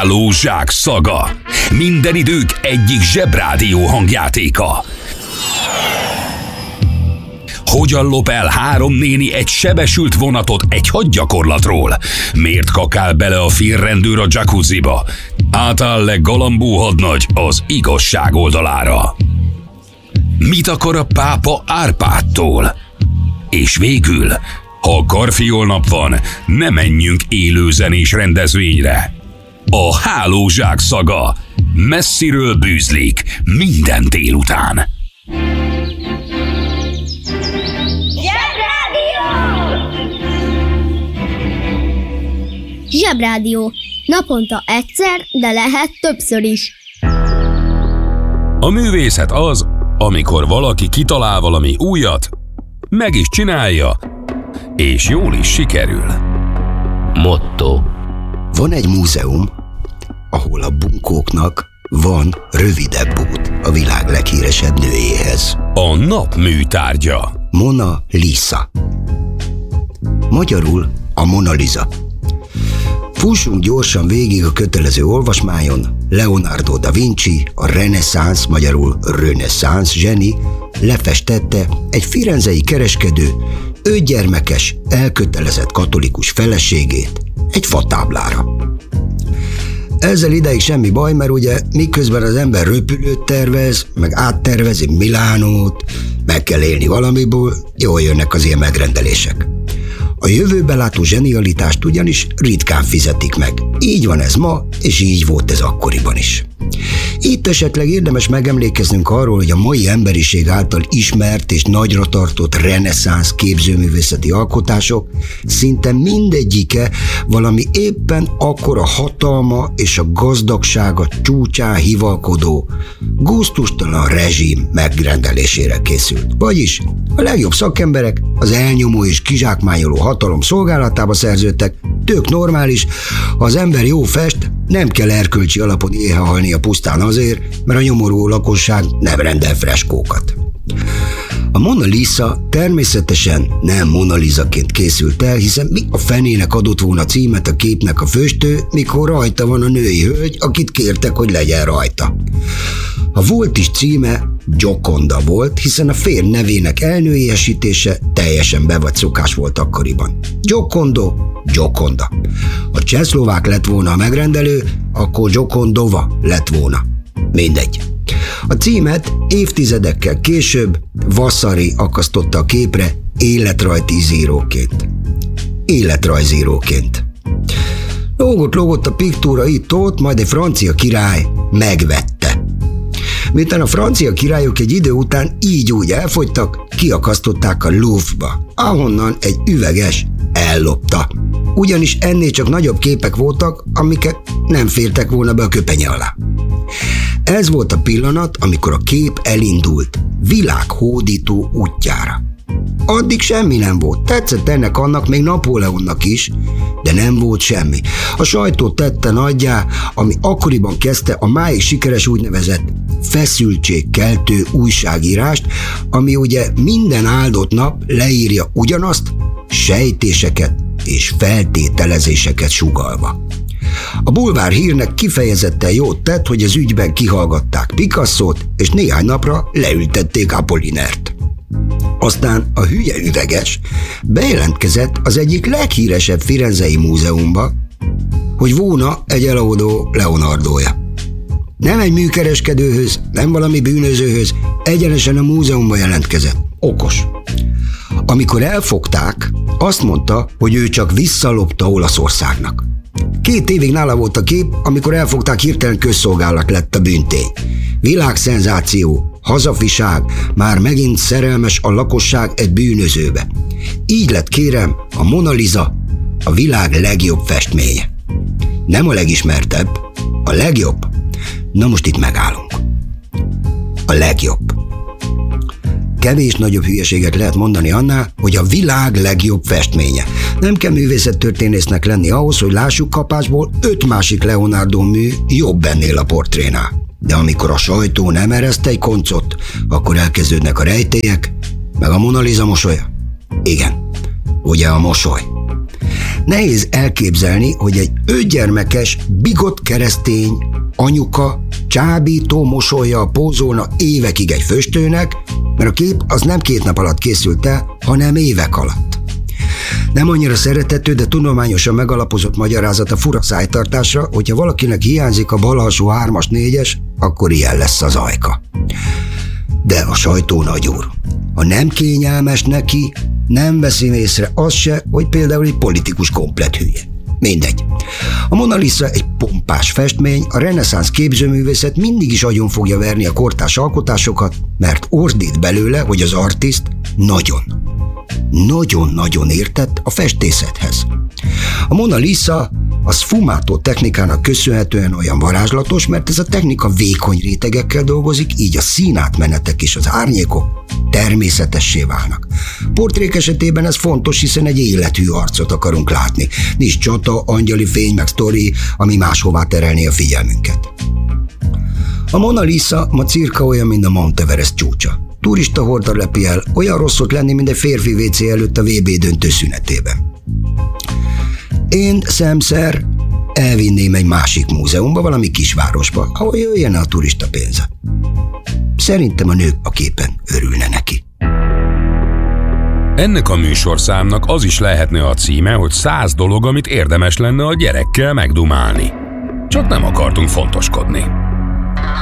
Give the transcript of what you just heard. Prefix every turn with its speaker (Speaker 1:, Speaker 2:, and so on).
Speaker 1: Hálózsák szaga. Minden idők egyik zsebrádió hangjátéka. Hogyan lop el 3 néni egy sebesült vonatot egy hadgyakorlatról? Miért kakál bele a félrendőr a jacuzziba? Átáll-e Galambó hadnagy az igazság oldalára? Mit akar a pápa Árpádtól? És végül, ha Garfiol-nap van, ne menjünk élőzenés rendezvényre. A Hálózsák szaga messziről bűzlik minden délután.
Speaker 2: Zsebrádió. Naponta egyszer, de lehet többször is.
Speaker 1: A művészet az, amikor valaki kitalál valami újat, meg is csinálja, és jól is sikerül.
Speaker 3: Motto.
Speaker 4: Van egy múzeum, ahol a bunkóknak van rövidebb út a világ leghíresebb nőjéhez.
Speaker 1: A nap műtárgya.
Speaker 4: Mona Lisa. Magyarul a Mona Lisa. Fussunk gyorsan végig a kötelező olvasmányon. Leonardo da Vinci, a reneszánsz, magyarul reneszánsz zseni lefestette egy firenzei kereskedő 5 gyermekes, elkötelezett katolikus feleségét egy fatáblára. Ezzel ideig semmi baj, mert ugye miközben az ember röpülőt tervez, meg áttervezi Milánót, meg kell élni valamiből, jól jönnek az ilyen megrendelések. A jövőbe látó zsenialitást ugyanis ritkán fizetik meg. Így van ez ma, és így volt ez akkoriban is. Itt esetleg érdemes megemlékeznünk arról, hogy a mai emberiség által ismert és nagyra tartott reneszánsz képzőművészeti alkotások szinte mindegyike valami éppen akkora hatalma és a gazdagsága csúcsán hivalkodó, gusztustalan rezsim megrendelésére készült. Vagyis a legjobb szakemberek az elnyomó és kizsákmányoló hatalom szolgálatába szerződtek, tök normális, ha az ember jó fest, nem kell erkölcsi alapon éhehalnia pusztán azért, mert a nyomorú lakosság nem rendel freskókat. A Mona Lisa természetesen nem Mona Lisaként készült el, hiszen mi a fenének adott volna címet a képnek a főstő, mikor rajta van a női hölgy, akit kértek, hogy legyen rajta. Ha volt is címe, Gioconda volt, hiszen a férj nevének elnőiesítése teljesen bevagy szokás volt akkoriban. Gioconda. Ha csehszlovák lett volna a megrendelő, akkor Giocondova lett volna. Mindegy. A címet évtizedekkel később Vasari akasztotta a képre életrajzíróként. Lógott a piktúra itt-ott, majd egy francia király megvette. Miután a francia királyok egy idő után így úgy elfogytak, kiakasztották a Louvre-ba, ahonnan egy üveges ellopta. Ugyanis ennél csak nagyobb képek voltak, amiket nem fértek volna be a köpenye alá. Ez volt a pillanat, amikor a kép elindult világhódító útjára. Addig semmi nem volt, tetszett ennek annak, még Napóleonnak is, de nem volt semmi. A sajtó tette nagyjá, ami akkoriban kezdte a máig sikeres úgynevezett feszültségkeltő újságírást, ami ugye minden áldott nap leírja ugyanazt, sejtéseket és feltételezéseket sugallva. A bulvár hírnek kifejezetten jót tett, hogy az ügyben kihallgatták Picassot, és néhány napra leültették Apollinert. Aztán a hülye üveges bejelentkezett az egyik leghíresebb firenzei múzeumba, hogy volna egy eladó Leonardója. Nem egy műkereskedőhöz, nem valami bűnözőhöz, egyenesen a múzeumba jelentkezett. Okos. Amikor elfogták, azt mondta, hogy ő csak visszalopta Olaszországnak. 2 évig nála volt a kép, amikor elfogták, hirtelen közszolgálat lett a bűntény. Világszenzáció, hazafiság, már megint szerelmes a lakosság egy bűnözőbe. Így lett, kérem, a Mona Lisa a világ legjobb festménye. Nem a legismertebb, a legjobb. Na most itt megállunk. A legjobb. Kevés nagyobb hülyeséget lehet mondani annál, hogy a világ legjobb festménye. Nem kell művészettörténésznek lenni ahhoz, hogy lássuk kapásból 5 másik Leonardo mű jobb ennél a portrénál. De amikor a sajtó nem ereszt egy koncot, akkor elkezdődnek a rejtélyek, meg a Mona Lisa mosolya. Igen, ugye a mosoly. Nehéz elképzelni, hogy egy 5 gyermekes, bigott keresztény anyuka csábító mosollyal pózolna évekig egy föstőnek, mert a kép az nem 2 nap alatt készült el, hanem évek alatt. Nem annyira szerethető, de tudományosan megalapozott magyarázat a fura szájtartásra, hogyha valakinek hiányzik a bal alsó 3-as, 4-es, akkor ilyen lesz az ajka. De a sajtó nagyúr. Ha nem kényelmes neki, nem veszi észre azt se, hogy például egy politikus komplett hülye. Mindegy. A Mona Lisa egy pompás festmény, a reneszánsz képzőművészet mindig is agyon fogja verni a kortárs alkotásokat, mert ordít belőle, hogy az artist nagyon értett a festészethez. A Mona Lisa a sfumato technikának köszönhetően olyan varázslatos, mert ez a technika vékony rétegekkel dolgozik, így a színátmenetek és az árnyékok természetessé válnak. Portrék esetében ez fontos, hiszen egy élethű arcot akarunk látni. Nincs csata, angyali fény meg sztori, ami máshová terelné a figyelmünket. A Mona Lisa ma cirka olyan, mint a Mount Everest csúcsa. Turista horda lepi el, olyan rossz ott lenni, mint egy férfi WC előtt a VB döntő szünetében. Én szemszer elvinném egy másik múzeumba, valami kisvárosba, ahol jöjjene a turista pénze. Szerintem a nők a képen örülne neki.
Speaker 1: Ennek a műsorszámnak az is lehetne a címe, hogy 100 dolog, amit érdemes lenne a gyerekkel megdumálni. Csak nem akartunk fontoskodni.